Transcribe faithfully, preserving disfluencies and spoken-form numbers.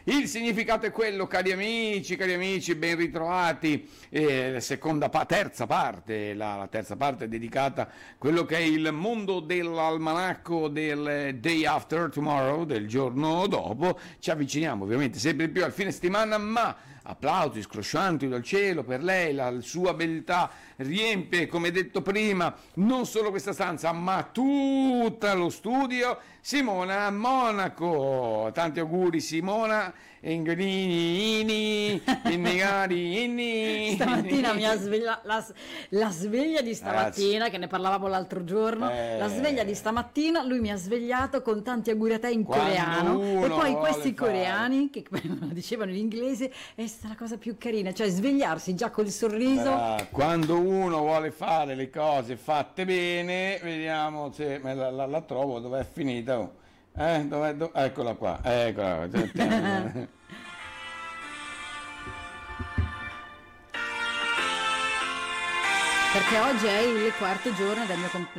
Il significato è quello, cari amici, cari amici, ben ritrovati. Eh, seconda pa- terza parte, la, la terza parte è dedicata a quello che è il mondo dell'almanacco del day after tomorrow, del giorno dopo. Ci avviciniamo ovviamente sempre più al fine settimana, ma applausi scroscianti dal cielo per lei, la sua beltà riempie, come detto prima, non solo questa stanza, ma tutto lo studio. Simona Monaco, tanti auguri Simona. Ingrini, innegari, inni. Stamattina mi ha svegliato la, la sveglia di stamattina, Ragazzi. Che ne parlavamo l'altro giorno, eh. la sveglia di stamattina, lui mi ha svegliato con tanti auguri a te in Quando coreano, e poi questi fare. coreani che dicevano in inglese, è stata la cosa più carina, cioè svegliarsi già col sorriso. Eh, quando uno vuole fare le cose fatte bene, vediamo se me la, la, la trovo, dov'è finita. Eh, dov'è, dov- eccola qua, eccola qua. Perché oggi è il quarto giorno del mio compleanno.